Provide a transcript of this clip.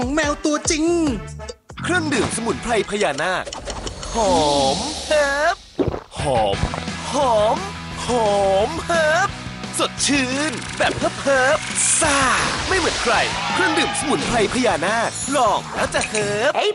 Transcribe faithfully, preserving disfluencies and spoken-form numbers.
ของแมวตัวจริงเครื่องดื่มสมุนไพรพญานาคหอมเฮิบหอมหอมหอมเฮิบสดชื่นแบบเฮิบเฮิบซ่าไม่เหมือนใครเครื่องดื่มสมุนไพรพญานาคลองแล้วจะเฮิบ